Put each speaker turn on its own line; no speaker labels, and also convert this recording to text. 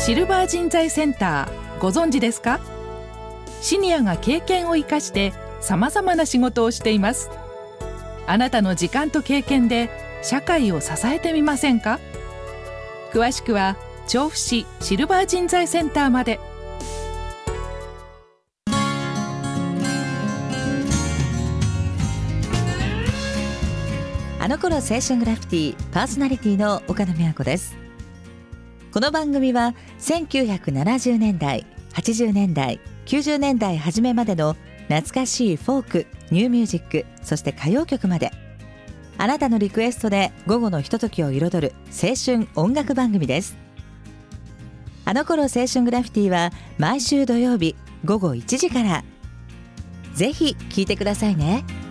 シルバー人材センター、ご存知ですか？シニアが経験を生かしてさまざまな仕事をしています。あなたの時間と経験で社会を支えてみませんか？詳しくは調布市シルバー人材センターまで。
あの頃青春グラフィティパーソナリティの岡野美和子です。この番組は1970年代、80年代、90年代初めまでの懐かしいフォーク、ニューミュージック、そして歌謡曲まで、あなたのリクエストで午後のひとときを彩る青春音楽番組です。あの頃青春グラフィティは毎週土曜日午後1時から。ぜひ聞いてくださいね。